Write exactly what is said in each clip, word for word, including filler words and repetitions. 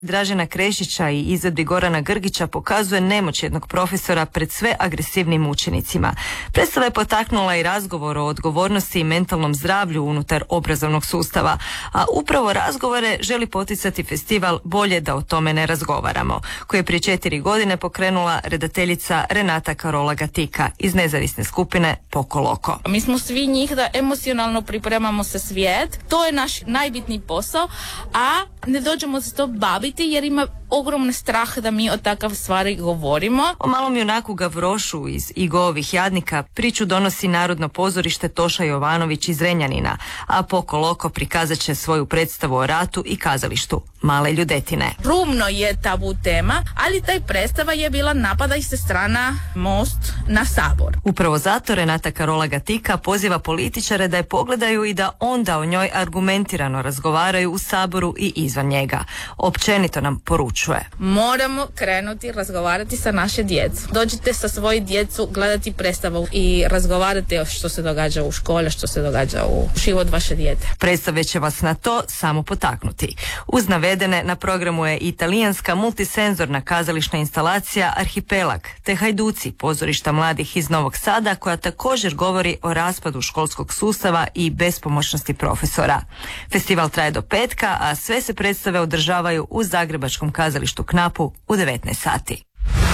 Dražena Krešića i izvedbi Gorana Grgića pokazuje nemoć jednog profesora pred sve agresivnim učenicima. Predstava je potaknula i razgovor o odgovornosti i mentalnom zdravlju unutar obrazovnog sustava, a upravo razgovore želi poticati festival Bolje da o tome ne razgovaramo, koji je prije četiri godine pokrenula redateljica Renata Karola Gatika iz nezavisne skupine Pokoloko. Mi smo svi njih da emocionalno pripremamo se svijet, to je naš najbitniji posao, a ne dođemo se to baviti jer ima ogromni strah da mi o takav stvari govorimo. O malom junaku Gavrošu iz Igovih jadnika priču donosi Narodno pozorište Toša Jovanović iz Renjanina, a Pokoloko prikazat će svoju predstavu o ratu i kazalištu Male ljudetine. Rumno je tabu tema, ali taj predstava je bila napada se strana Most na Sabor. Upravo zato Renata Karola Gatika poziva političare da je pogledaju i da onda o njoj argumentirano razgovaraju u Saboru i izvan njega. Općenito nam poručuje: moramo krenuti razgovarati sa naše djecu. Dođite sa svoji djecu gledati predstavu i razgovarati o što se događa u školi, što se događa u život vaše dijete. Predstave će vas na to samo potaknuti. Uz navedene na programu je italijanska multisenzorna kazališna instalacija Arhipelag te Hajduci, pozorišta mladih iz Novog Sada, koja također govori o raspadu školskog sustava i bespomoćnosti profesora. Festival traje do petka, a sve se predstave održavaju u zagrebačkom kazalištu Knapu u devetnaest sati.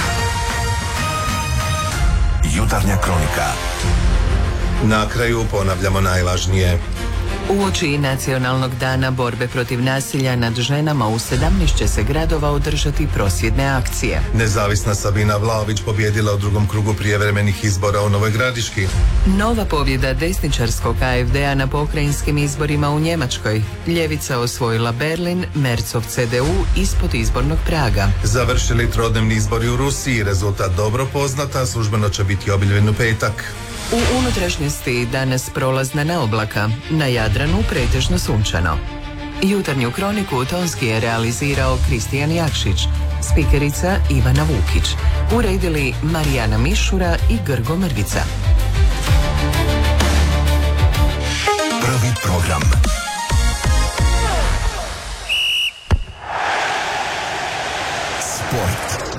Jutarnja kronika. Na kraju ponavljamo najvažnije. Uoči Nacionalnog dana borbe protiv nasilja nad ženama u sedamnaest će se gradova održati prosvjedne akcije. Nezavisna Sabina Vlaović pobjedila u drugom krugu prijevremenih izbora u Novoj Gradiški. Nova pobjeda desničarskog A F D-a na pokrajinskim izborima u Njemačkoj. Ljevica osvojila Berlin, Mercov C D U ispod izbornog praga. Završili trodnevni izbori u Rusiji, rezultat dobro poznata, službeno će biti objavljen u petak. U unutrašnjosti danas prolazna neoblaka, na Jadranu pretežno sunčano. Jutarnju kroniku tonski je realizirao Kristijan Jakšić, spikerica Ivana Vukić, uredili Marijana Mišura i Grgo Mrvica. Prvi program. Sport.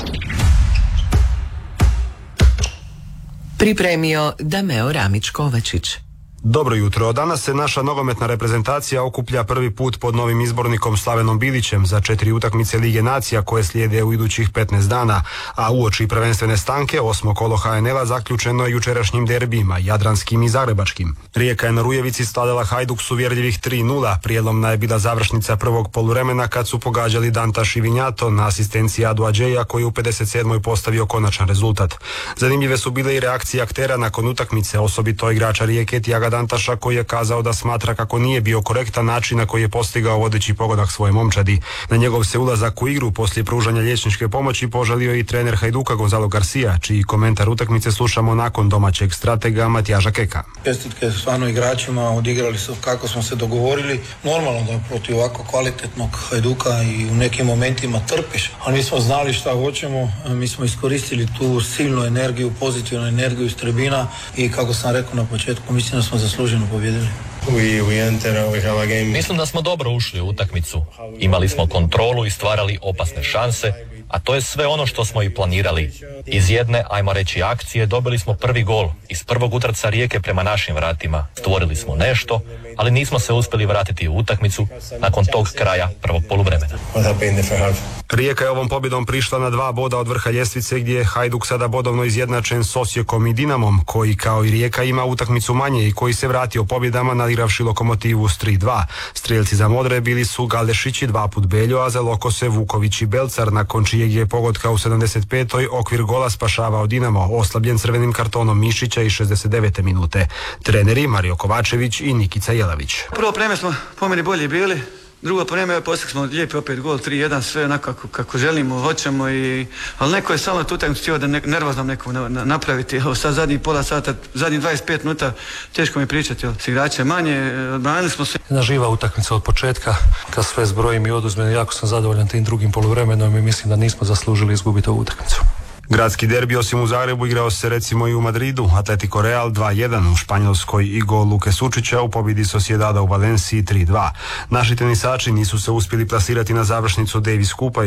Pripremio Dameo Ramić-Kovačić. Dobro jutro. Danas se naša nogometna reprezentacija okuplja prvi put pod novim izbornikom Slavenom Bilićem za četiri utakmice Lige nacija koje slijede u idućih petnaest dana, a uoči prvenstvene stanke osmo kolo H N L-a zaključeno je jučerašnjim derbijima, jadranskim i zagrebačkim. Rijeka je na Rujevici stavljala Hajduk s uvjerljivih tri nula, prijelomna je bila završnica prvog poluvremena kad su pogađali Danta Šivinjato na asistenciji Adu Adžeja koji je u pedeset sedmoj postavio konačan rezultat. Zanimljive su bile i reakcije aktera nakon utakmice, osobito igrača Rijeke Tiaga Dantaša koji je kazao da smatra kako nije bio korektan način na koji je postigao vodeći pogodak svoje momčadi. Na njegov se ulazak u igru poslije pružanja liječničke pomoći požalio i trener Hajduka Gonzalo Garcia, čiji komentar utakmice slušamo nakon domaćeg stratega Matijaža Keka. Čestitke stvarno igračima, odigrali su kako smo se dogovorili. Normalno da protiv ovako kvalitetnog Hajduka i u nekim momentima trpiš, ali mi smo znali šta hoćemo, mi smo iskoristili tu silnu energiju, pozitivnu energiju iz tribina i kako sam rekao na početku, mislim da smo zasluženo pobjedili. We, we enter, we have a game. Mislim da smo dobro ušli u utakmicu. Imali smo kontrolu i stvarali opasne šanse, a to je sve ono što smo i planirali. Iz jedne, ajmo reći, akcije dobili smo prvi gol. Iz prvog utrca Rijeke prema našim vratima. Stvorili smo nešto, ali nismo se uspjeli vratiti u utakmicu nakon tog kraja prvog poluvremena. Rijeka je ovom pobjedom prišla na dva boda od vrha ljestvice gdje je Hajduk sada bodovno izjednačen s Osijekom i Dinamom, koji kao i Rijeka ima utakmicu manje i koji se vratio pobjedama nadigravši Lokomotivu s tri dva. Strijelci za modre bili su Galešić i dva put Beljo, a za Lokose Vuković i Belcar, nakon čijeg je pogotka u sedamdeset petoj okvir gola spašavao Dinamo, oslabljen crvenim kartonom Mišića i šezdeset devete minute. Treneri Mario Kovačević i Nikica Jelavić. Prvo vreme smo po meni bolji bili, drugo vreme poslije smo lijepi opet gol tri jedan, sve onako kako, kako želimo, hoćemo, i, ali neko je samo tu utakmicu htio da ne, nervozno neko na, na, napraviti. Evo sad zadnjih pola sata, zadnjih dvadeset pet minuta, teško mi pričati o s igrače manje, odbranili smo se. Jedna živa utakmica od početka, kad sve zbrojim i oduzmem, jako sam zadovoljan tim drugim poluvremenom i mislim da nismo zaslužili izgubiti ovu utakmicu. Gradski derbi osim u Zagrebu igrao se recimo i u Madridu. Atletico Real dva jedan, u Španjolskoj i gol Luke Sučića, u pobjedi Sociedada u Valenciji tri dva. Naši tenisači nisu se uspjeli plasirati na završnicu Davis Kupa